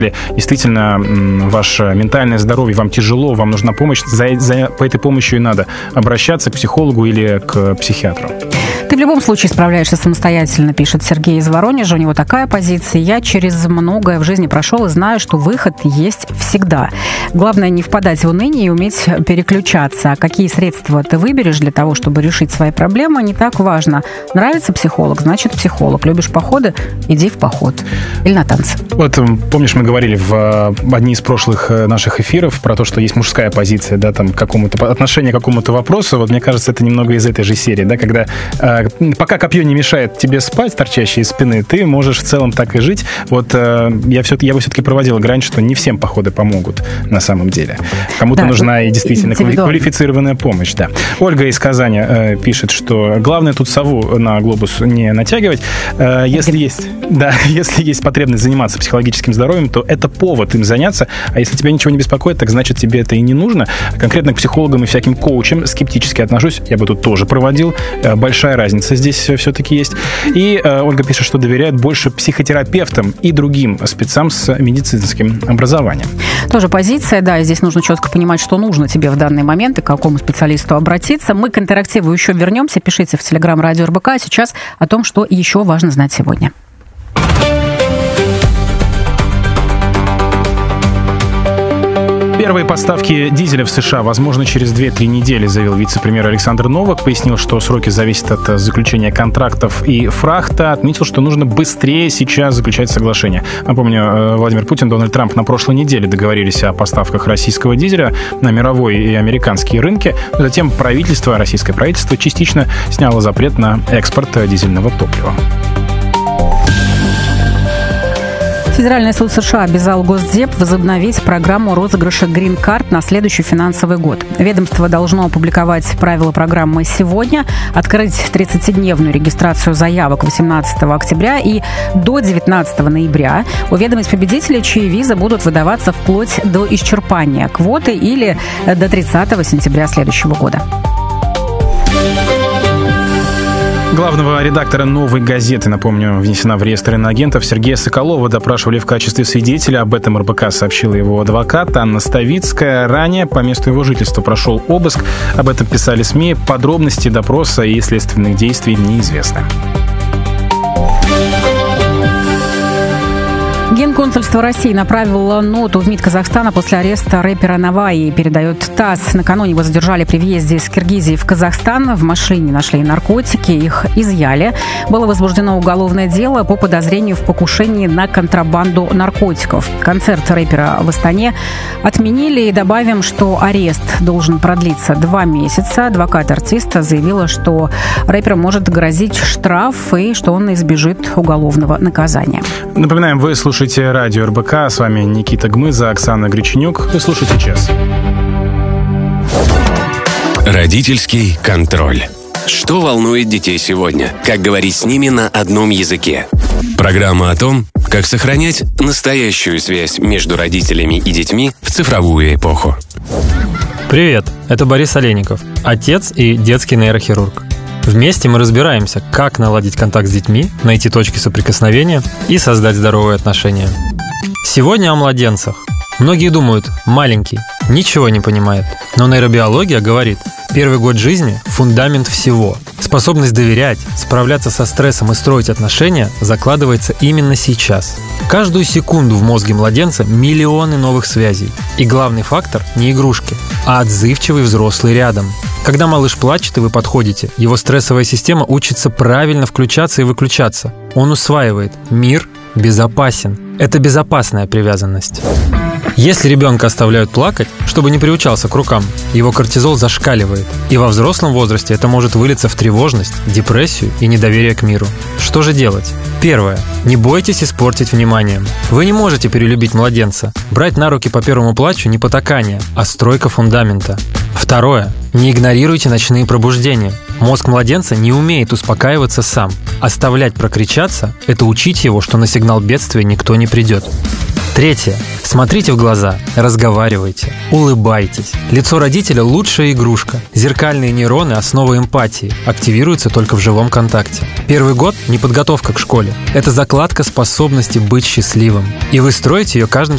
действительно ваше ментальное здоровье, вам тяжело, вам нужна помощь, по этой помощи и надо обращаться к психологу или к психиатру. Ты в любом случае справляешься самостоятельно, пишет Сергей из Воронежа. У него такая позиция. Я через многое в жизни прошел и знаю, что выход есть всегда. Главное не впадать в уныние и уметь переключаться. А какие средства ты выберешь для того, чтобы решить свои проблемы, не так важно. Нравится психолог, значит психолог. Любишь походы, иди в поход. Или на танцы. Вот помнишь, мы говорили в одни из прошлых наших эфиров про то, что есть мужская позиция, да, там, отношение к какому-то вопросу. Вот мне кажется, это немного из этой же серии, да, когда пока копье не мешает тебе спать, торчащее из спины, ты можешь в целом так и жить. Вот я бы все-таки проводил грань, что не всем походы помогут на самом деле. Кому-то нужна и действительно квалифицированная помощь. Да. Ольга из Казани пишет, что главное тут сову на глобус не натягивать. Если есть потребность заниматься психологическим здоровьем, то это повод им заняться. А если тебя ничего не беспокоит, так значит тебе это и не нужно. Конкретно к психологам и всяким коучам скептически отношусь. Я бы тут тоже проводил. Большая разница здесь все-таки есть. И Ольга пишет, что доверяет больше психотерапевтам и другим спецам с медицинским образованием. Тоже позиция, да, здесь нужно четко понимать, что нужно тебе в данный момент и к какому специалисту обратиться. Мы к интерактиву еще вернемся. Пишите в Телеграм Радио РБК. А сейчас о том, что еще важно знать сегодня. Первые поставки дизеля в США возможно через 2-3 недели, заявил вице-премьер Александр Новак. Пояснил, что сроки зависят от заключения контрактов и фрахта. Отметил, что нужно быстрее сейчас заключать соглашение. Напомню, Владимир Путин и Дональд Трамп на прошлой неделе договорились о поставках российского дизеля на мировой и американские рынки. Затем российское правительство частично сняло запрет на экспорт дизельного топлива. Федеральный суд США обязал Госдеп возобновить программу розыгрыша грин-карт на следующий финансовый год. Ведомство должно опубликовать правила программы сегодня, открыть 30-дневную регистрацию заявок 18 октября и до 19 ноября, уведомить победителей, чьи визы будут выдаваться вплоть до исчерпания квоты или до 30 сентября следующего года. Главного редактора «Новой газеты», напомню, внесена в реестр иноагентов, Сергея Соколова допрашивали в качестве свидетеля. Об этом РБК сообщила его адвокат Анна Ставицкая. Ранее по месту его жительства прошел обыск. Об этом писали СМИ. Подробности допроса и следственных действий неизвестны. Генконсульство России направило ноту в МИД Казахстана после ареста рэпера Наваи, передает ТАСС. Накануне его задержали при въезде из Киргизии в Казахстан. В машине нашли наркотики, их изъяли. Было возбуждено уголовное дело по подозрению в покушении на контрабанду наркотиков. Концерт рэпера в Астане отменили. И добавим, что арест должен продлиться 2 месяца. Адвокат артиста заявила, что рэперу может грозить штраф и что он избежит уголовного наказания. Напоминаем, вы слушаете радио РБК. С вами Никита Гмыза, Оксана Греченюк. Вы слушаете «Час». Родительский контроль. Что волнует детей сегодня? Как говорить с ними на одном языке? Программа о том, как сохранять настоящую связь между родителями и детьми в цифровую эпоху. Привет, это Борис Олейников, отец и детский нейрохирург. Вместе мы разбираемся, как наладить контакт с детьми, найти точки соприкосновения и создать здоровые отношения. Сегодня о младенцах. Многие думают, маленький, ничего не понимает. Но нейробиология говорит, первый год жизни – фундамент всего. Способность доверять, справляться со стрессом и строить отношения закладывается именно сейчас. Каждую секунду в мозге младенца миллионы новых связей. И главный фактор – не игрушки, а отзывчивый взрослый рядом. Когда малыш плачет, и вы подходите, его стрессовая система учится правильно включаться и выключаться. Он усваивает – мир безопасен. Это безопасная привязанность. Если ребенка оставляют плакать, чтобы не приучался к рукам, его кортизол зашкаливает. И во взрослом возрасте это может вылиться в тревожность, депрессию и недоверие к миру. Что же делать? Первое. Не бойтесь испортить вниманием. Вы не можете перелюбить младенца. Брать на руки по первому плачу не потакание, а стройка фундамента. Второе. Не игнорируйте ночные пробуждения. Мозг младенца не умеет успокаиваться сам. Оставлять прокричаться – это учить его, что на сигнал бедствия никто не придет. Третье. Смотрите в глаза, разговаривайте, улыбайтесь. Лицо родителя – лучшая игрушка. Зеркальные нейроны – основа эмпатии, активируются только в живом контакте. Первый год – не подготовка к школе. Это закладка способности быть счастливым. И вы строите ее каждым